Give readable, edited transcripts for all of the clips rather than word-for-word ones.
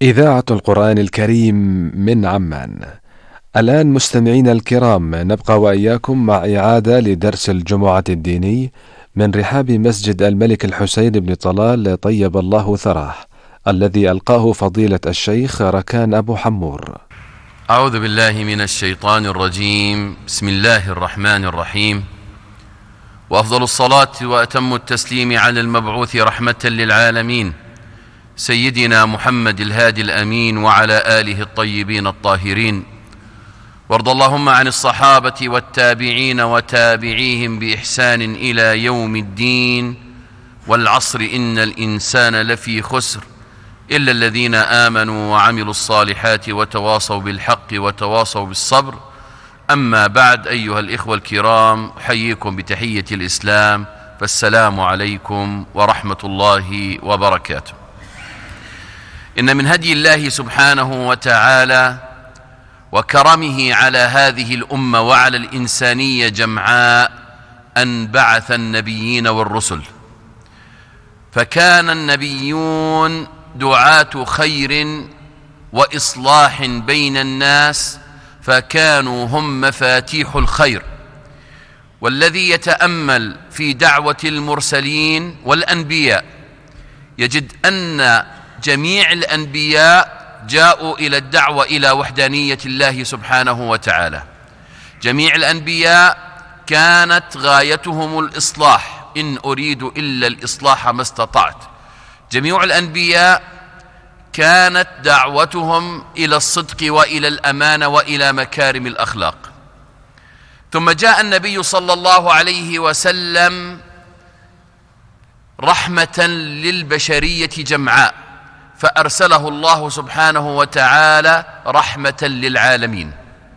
إذاعة القرآن الكريم من عمان. الآن مستمعين الكرام، نبقى وإياكم مع إعادة لدرس الجمعة الديني من رحاب مسجد الملك الحسين بن طلال طيب الله ثراه، الذي ألقاه فضيلة الشيخ ركان أبو حمور. أعوذ بالله من الشيطان الرجيم. بسم الله الرحمن الرحيم، وأفضل الصلاة وأتم التسليم على المبعوث رحمة للعالمين سيدنا محمد الهادي الأمين وعلى آله الطيبين الطاهرين، وارض اللهم عن الصحابة والتابعين وتابعيهم بإحسان إلى يوم الدين. والعصر إن الإنسان لفي خسر إلا الذين آمنوا وعملوا الصالحات وتواصوا بالحق وتواصوا بالصبر. أما بعد، أيها الإخوة الكرام، أحييكم بتحية الإسلام، فالسلام عليكم ورحمة الله وبركاته. إن من هدي الله سبحانه وتعالى وكرمه على هذه الأمة وعلى الإنسانية جمعاء أن بعث النبيين والرسل، فكان النبيون دعاة خير وإصلاح بين الناس، فكانوا هم مفاتيح الخير. والذي يتأمل في دعوة المرسلين والأنبياء يجد أن جميع الأنبياء جاءوا إلى الدعوة إلى وحدانية الله سبحانه وتعالى. جميع الأنبياء كانت غايتهم الإصلاح، إن أريد إلا الإصلاح ما استطعت. جميع الأنبياء كانت دعوتهم إلى الصدق وإلى الأمانة وإلى مكارم الأخلاق. ثم جاء النبي صلى الله عليه وسلم رحمة للبشرية جمعاء، فأرسله الله سبحانه وتعالى رحمة للعالمين.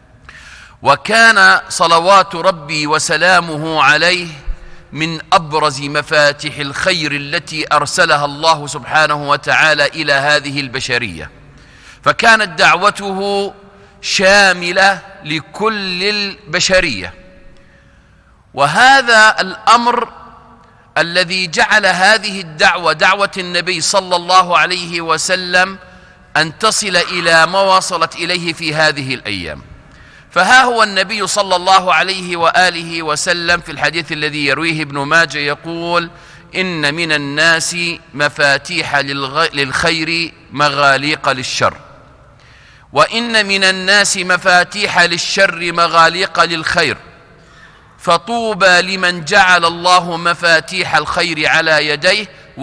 وكان صلوات ربي وسلامه عليه من أبرز مفاتيح الخير التي أرسلها الله سبحانه وتعالى إلى هذه البشرية، فكانت دعوته شاملة لكل البشرية. وهذا الأمر الذي جعل هذه الدعوة، دعوة النبي صلى الله عليه وسلم، أن تصل إلى ما وصلت إليه في هذه الأيام. فها هو النبي صلى الله عليه وآله وسلم في الحديث الذي يرويه ابن ماجه يقول: إن من الناس مفاتيح للخير مغاليق للشر، وإن من الناس مفاتيح للشر مغاليق للخير، فطوبى لمن جعل الله مفاتيح الخير على يديه